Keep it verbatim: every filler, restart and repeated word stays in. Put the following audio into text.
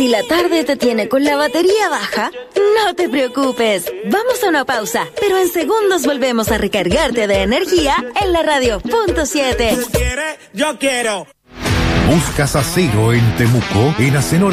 Si la tarde te tiene con la batería baja, no te preocupes. Vamos a una pausa, pero en segundos volvemos a recargarte de energía en la radio punto siete. ¿Tú quieres? Yo quiero. ¿Buscas acero en Temuco? En Acenor